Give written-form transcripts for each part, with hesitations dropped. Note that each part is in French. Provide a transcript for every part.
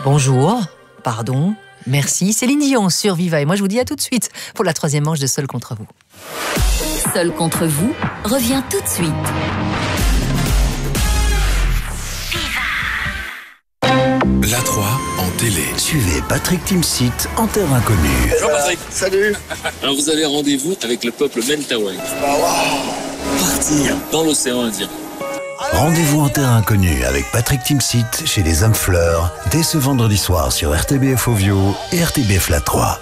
Bonjour, pardon, merci. Céline Dion sur Viva. Et moi, je vous dis à tout de suite pour la 3e manche de Seul contre vous. Seul contre vous revient tout de suite. La 3 en télé. Suivez Patrick Timsit en terre inconnue. Bonjour Patrick. Salut. Alors vous avez rendez-vous avec le peuple Mentawai. Partir dans l'océan Indien. Rendez-vous en terre inconnue avec Patrick Timsit chez les Hommes Fleurs dès ce vendredi soir sur RTBF Ovio et RTBF La 3.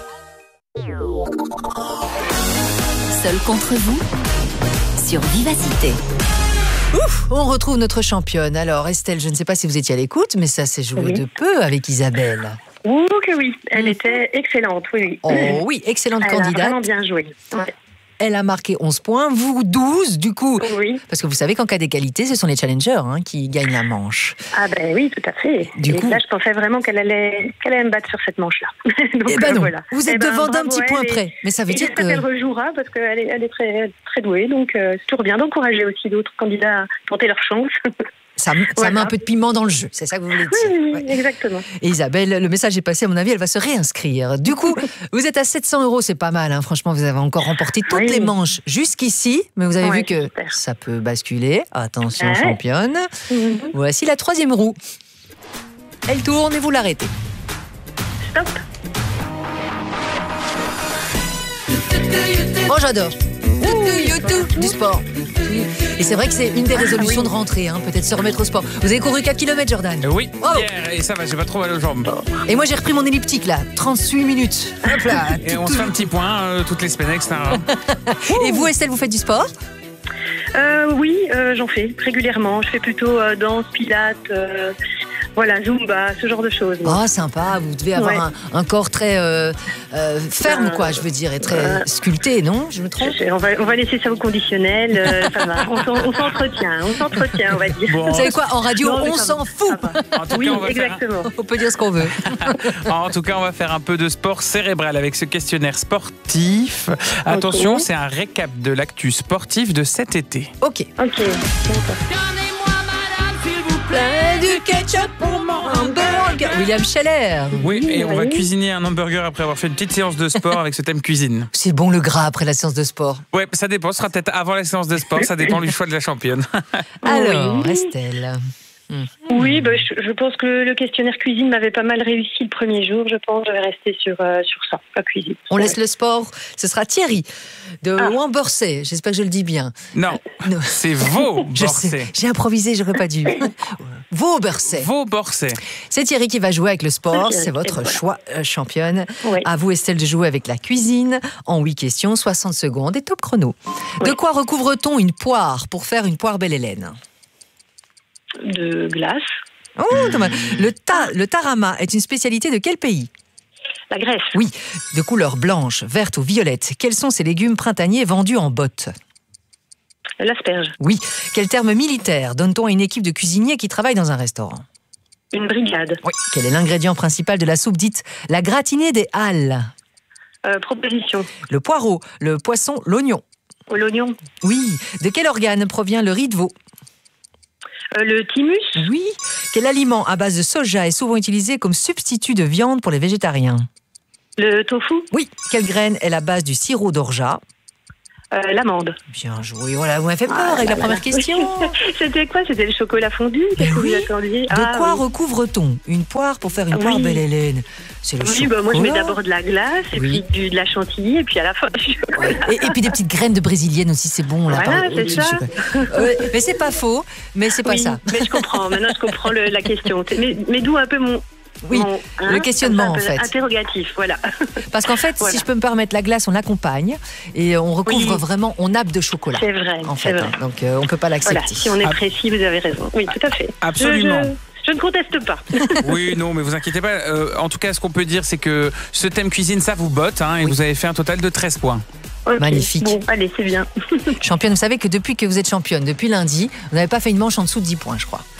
Seul contre vous sur Vivacité. Ouf, on retrouve notre championne. Alors Estelle, je ne sais pas si vous étiez à l'écoute, mais ça s'est joué de peu avec Isabelle. Oh que oui, elle était excellente, oui. Oh oui, excellente candidate. Elle a vraiment bien joué. Ouais. Elle a marqué 11 points, vous 12 du coup. Oui. Parce que vous savez qu'en cas d'égalité, ce sont les challengers qui gagnent la manche. Ah ben oui, tout à fait. Du coup, là, je pensais vraiment qu'elle allait me battre sur cette manche-là. Eh ben non, voilà. Vous êtes devant d'un petit point près. Mais ça veut dire que... Elle rejouera parce qu'elle est très, très douée, donc c'est toujours bien d'encourager aussi d'autres candidats à tenter leur chance. Ça met un peu de piment dans le jeu, c'est ça que vous voulez dire. Oui, exactement. Et Isabelle, le message est passé, à mon avis, elle va se réinscrire. Du coup, vous êtes à 700 €, c'est pas mal. Franchement, vous avez encore remporté toutes les manches jusqu'ici, mais vous avez vu que ça peut basculer. Attention, championne. Voici la 3e roue. Elle tourne et vous l'arrêtez. Stop. Oh, j'adore. Du sport. Et c'est vrai que c'est une des résolutions de rentrée, peut-être se remettre au sport. Vous avez couru 4 km, Jordan? Oui, hier, et ça va, j'ai pas trop mal aux jambes. Et moi j'ai repris mon elliptique là, 38 minutes. Hop là. Et on se fait un petit point toutes les semaines, etc. Et vous, Estelle, vous faites du sport? Oui, j'en fais régulièrement. Je fais plutôt danse, pilates, Zumba, ce genre de choses. Oh, sympa, vous devez avoir un corps très ferme, quoi, je veux dire, et très sculpté, non? Je me trompe? On va laisser ça au conditionnel, ça va. On s'entretient, on va dire. Bon. Vous savez quoi, en radio, on s'en fout. Oui, exactement. On peut dire ce qu'on veut. En tout cas, on va faire un peu de sport cérébral avec ce questionnaire sportif. Attention, c'est un récap de l'actu sportif de cet été. Ok. Du ketchup pour mon hamburger. William Scheller. Oui, et on va cuisiner un hamburger après avoir fait une petite séance de sport avec ce thème cuisine. C'est bon le gras après la séance de sport? Ouais, ça dépend, ce sera peut-être avant la séance de sport, ça dépend du choix de la championne. Alors, Estelle. Oui, je pense que le questionnaire cuisine m'avait pas mal réussi le premier jour. Je pense que je vais rester sur ça, la cuisine. On laisse le sport. Ce sera Thierry de Wamborsay. J'espère que je le dis bien. Non. C'est Vauborsay. J'ai improvisé, j'aurais pas dû. Vauborsay. C'est Thierry qui va jouer avec le sport. C'est votre choix, championne. Oui. À vous, Estelle, de jouer avec la cuisine. En 8 questions, 60 secondes et top chrono. Oui. De quoi recouvre-t-on une poire pour faire une poire belle Hélène? De glace. Oh, le tarama est une spécialité de quel pays? La Grèce. Oui, de couleur blanche, verte ou violette. Quels sont ces légumes printaniers vendus en bottes? L'asperge. Oui. Quel terme militaire donne-t-on à une équipe de cuisiniers qui travaille dans un restaurant? Une brigade. Oui. Quel est l'ingrédient principal de la soupe dite la gratinée des Halles? Proposition. Le poireau, le poisson, l'oignon. L'oignon. Oui. De quel organe provient le riz de veau? Le thymus. Oui. Quel aliment à base de soja est souvent utilisé comme substitut de viande pour les végétariens? Le tofu. Oui. Quelle graine est la base du sirop d'orgeat? L'amande. Bien joué. Voilà, vous m'avez fait peur avec la première question. C'était quoi? C'était le chocolat fondu? Qu'est-ce que vous attendiez? De quoi recouvre-t-on une poire pour faire une poire belle Hélène? C'est le chocolat. Moi je mets d'abord de la glace, et puis de la chantilly, et puis à la fin du chocolat. Et puis des petites graines de brésilienne aussi, c'est bon. Là, voilà, c'est ça. Mais c'est pas faux, mais c'est pas ça. Mais je comprends, maintenant je comprends la question. Mais d'où un peu le questionnement en fait. Interrogatif, voilà. Parce qu'en fait, si je peux me permettre, la glace, on l'accompagne et on recouvre vraiment, on nappe de chocolat. C'est vrai, en fait. vrai. Donc on peut pas l'accepter. Voilà, si on est précis, vous avez raison. Oui, tout à fait. Absolument. Je ne conteste pas. Oui, non, mais vous inquiétez pas. En tout cas, ce qu'on peut dire, c'est que ce thème cuisine, ça vous botte, et vous avez fait un total de 13 points. Okay. Magnifique. Bon, allez, c'est bien. Championne, vous savez que depuis que vous êtes championne, depuis lundi, vous n'avez pas fait une manche en dessous de 10 points, je crois.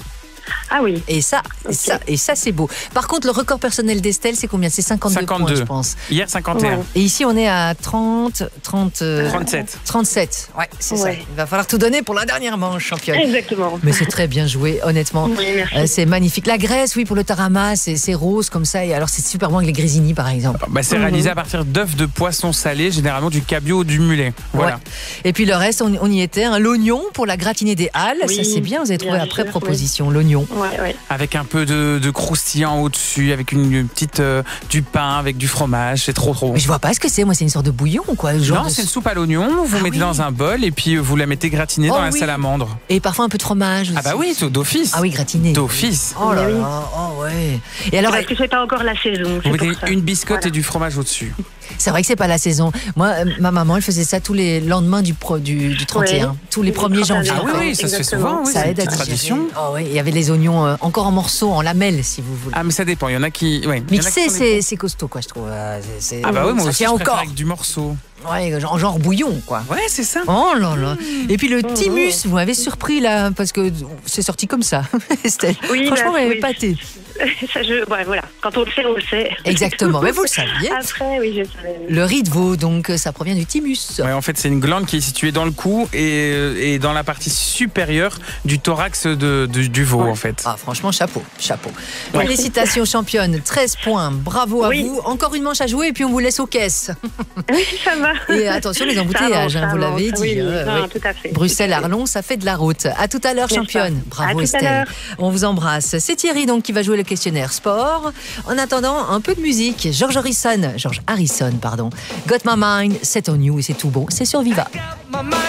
Ah oui. Et ça, c'est beau. Par contre, le record personnel d'Estelle, c'est combien? C'est 52 points, je pense. Hier, 51. Ouais. Et ici, on est à 37. 37, ouais, c'est ça. Il va falloir tout donner pour la dernière manche, championne. Exactement. Mais c'est très bien joué, honnêtement. Oui, merci. C'est magnifique. La Grèce, oui, pour le tarama, c'est rose comme ça. Et alors, c'est super bon avec les grésini, par exemple. C'est réalisé à partir d'œufs de poisson salé, généralement du cabillaud ou du mulet. Voilà. Ouais. Et puis le reste, on y était. L'oignon pour la gratinée des halles. Oui, ça, c'est bien. Vous avez trouvé après proposition, l'oignon. Ouais. Avec un peu de croustillant au-dessus, avec une petite du pain, avec du fromage. C'est trop. Mais je vois pas ce que c'est. Moi, c'est une sorte de bouillon, quoi. Non, c'est une soupe à l'oignon. Vous mettez dans un bol et puis vous la mettez gratinée dans la salamandre. Et parfois un peu de fromage aussi. Ah bah oui, d'office. Ah oui, gratiné. D'office. Oh là là, oh ouais. Et alors, parce que c'est pas encore la saison. Vous mettez une biscotte et du fromage au-dessus. C'est vrai que c'est pas la saison. Moi, ma maman, elle faisait ça tous les lendemains du 31, tous les 1er janvier. Ah oui, ça se fait souvent. Oui, ça aide à tradition. Oh oui, il y avait les oignons encore en morceaux, en lamelles, si vous voulez. Ah mais ça dépend. Il y en a qui. Ouais, mixé, c'est costaud, quoi, je trouve. Ah bah oui, moi aussi, je préfère encore avec du morceau. Ouais, genre bouillon, quoi. Ouais, c'est ça. Oh là là. Et puis le thymus, vous m'avez surpris là, parce que c'est sorti comme ça, Estelle. Oui, franchement, vous m'avez épaté. Voilà. Quand on le sait, on le sait. Exactement. Mais vous le saviez. Après, oui, je savais. Le riz de veau, donc, ça provient du thymus. Ouais, en fait, c'est une glande qui est située dans le cou et dans la partie supérieure du thorax du veau, en fait. Ah, franchement, chapeau. Ouais. Félicitations, championne. 13 points. Bravo à vous. Encore une manche à jouer et puis on vous laisse aux caisses. Oui, ça va. Et attention, les embouteillages, vous l'avez dit. Oui, tout à fait. Bruxelles-Arlon, ça fait de la route. À tout à l'heure, championne. Bravo, Estelle. On vous embrasse. C'est Thierry, donc, qui va jouer le questionnaire sport. En attendant, un peu de musique. George Harrison, Got My Mind, Set on You, et c'est tout bon. C'est sur Viva.